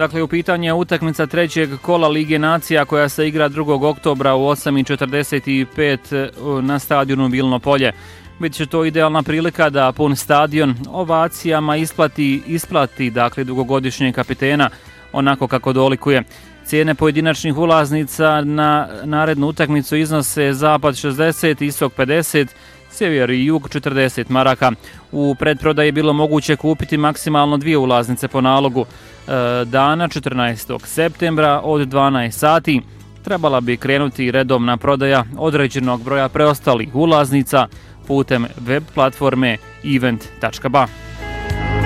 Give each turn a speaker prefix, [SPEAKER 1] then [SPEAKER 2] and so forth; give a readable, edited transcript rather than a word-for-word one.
[SPEAKER 1] Dakle, u pitanju je utakmica trećeg kola Lige nacija koja se igra 2. oktobra u 8:45 na stadionu Vilno polje. Bit će to idealna prilika da pun stadion ovacijama isplati dakle, dugogodišnjeg kapitena onako kako dolikuje. Cijene pojedinačnih ulaznica na narednu utakmicu iznose zapad 60, istok 50, sjever i jug 40 maraka. U predprodaji je bilo moguće kupiti maksimalno 2 ulaznice po nalogu. Dana 14. septembra od 12 sati trebala bi krenuti redovna prodaja određenog broja preostalih ulaznica putem web platforme event.ba.